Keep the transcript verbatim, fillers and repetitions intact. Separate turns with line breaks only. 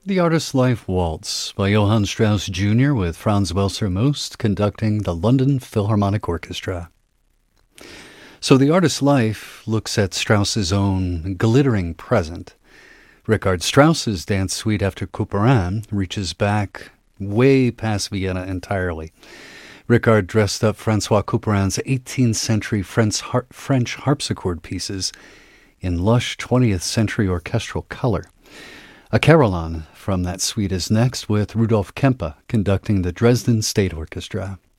The Artist's Life Waltz by Johann Strauss Junior with Franz Welser Most conducting the London Philharmonic Orchestra. So The Artist's Life looks at Strauss's own glittering present. Richard Strauss's dance suite after Couperin reaches back way past Vienna entirely. Richard dressed up Francois Couperin's eighteenth century French, har- French harpsichord pieces in lush twentieth century orchestral color. A carillon from that suite is next with Rudolf Kempe conducting the Dresden State Orchestra.